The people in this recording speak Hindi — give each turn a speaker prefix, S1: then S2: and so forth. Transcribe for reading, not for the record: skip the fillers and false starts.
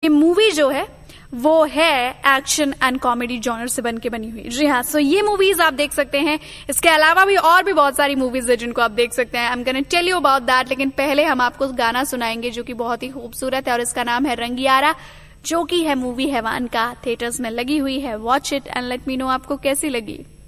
S1: ये मूवी जो है वो है एक्शन एंड कॉमेडी जॉनर से बनके बनी हुई। जी हाँ, सो ये मूवीज आप देख सकते हैं। इसके अलावा भी और भी बहुत सारी मूवीज है जिनको आप देख सकते हैं। I am gonna tell you about that, लेकिन पहले हम आपको गाना सुनाएंगे जो कि बहुत ही खूबसूरत है और इसका नाम है रंगियारा, जो कि है मूवी हैवान का, थिएटर्स में लगी हुई है। Watch it and let me know आपको कैसी लगी।